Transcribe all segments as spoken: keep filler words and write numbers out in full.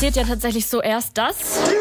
passiert ja tatsächlich so erst das.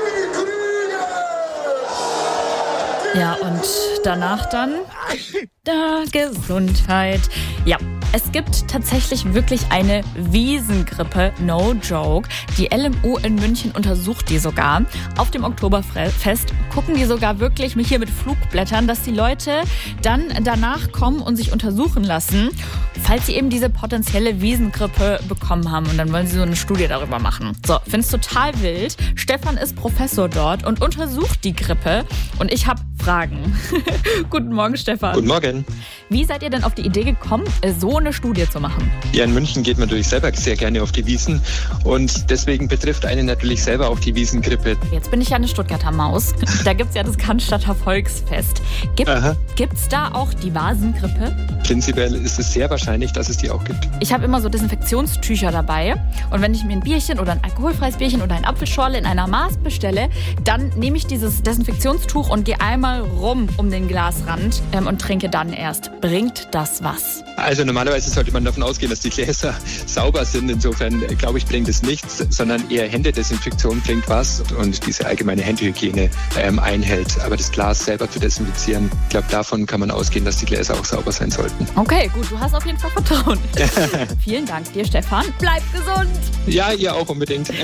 Ja, und danach dann da Gesundheit. Ja, es gibt tatsächlich wirklich eine Wiesengrippe, no joke. Die L M U in München untersucht die sogar. Auf dem Oktoberfest gucken die sogar wirklich hier mit Flugblättern, dass die Leute dann danach kommen und sich untersuchen lassen, falls sie eben diese potenzielle Wiesengrippe bekommen haben. Und dann wollen sie so eine Studie darüber machen. So, finde es total wild. Stefan ist Professor dort und untersucht die Grippe. Und ich habe Fragen. Guten Morgen, Stefan. Guten Morgen. Wie seid ihr denn auf die Idee gekommen, so eine Studie zu machen? Ja, in München geht man natürlich selber sehr gerne auf die Wiesn und deswegen betrifft einen natürlich selber auch die Wiesengrippe. Jetzt bin ich ja eine Stuttgarter Maus. Da gibt es ja das Cannstatter Volksfest. Gibt es da auch die Vasengrippe? Prinzipiell ist es sehr wahrscheinlich, dass es die auch gibt. Ich habe immer so Desinfektionstücher dabei und wenn ich mir ein Bierchen oder ein alkoholfreies Bierchen oder ein Apfelschorle in einer Maß bestelle, dann nehme ich dieses Desinfektionstuch und gehe einmal rum um den Glasrand ähm, und trinke dann erst. Bringt das was? Also normalerweise sollte man davon ausgehen, dass die Gläser sauber sind. Insofern, glaube ich, bringt es nichts, sondern eher Händedesinfektion bringt was und diese allgemeine Händehygiene ähm, einhält. Aber das Glas selber zu desinfizieren, ich glaube, davon kann man ausgehen, dass die Gläser auch sauber sein sollten. Okay, gut, du hast auf jeden Fall Vertrauen. Vielen Dank dir, Stefan. Bleib gesund. Ja, ihr auch unbedingt.